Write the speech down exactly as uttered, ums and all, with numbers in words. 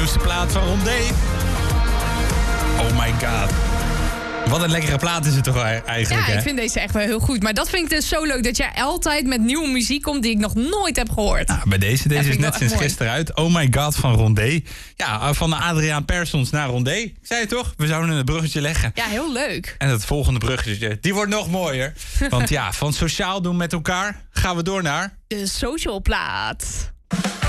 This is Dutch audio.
nieuwste plaat van Rondé. Oh my god. Wat een lekkere plaat is het toch eigenlijk, Ja, hè? ik vind deze echt wel heel goed. Maar dat vind ik dus zo leuk, dat jij altijd met nieuwe muziek komt die ik nog nooit heb gehoord. Nou, bij deze, deze vind is ik net wel sinds echt mooi. gisteren uit. Oh my god van Rondé. Ja, van Adriaan Persons naar Rondé. Ik zei het toch? We zouden een bruggetje leggen. Ja, heel leuk. En het volgende bruggetje, die wordt nog mooier. Want ja, van sociaal doen met elkaar gaan we door naar... De social plaat.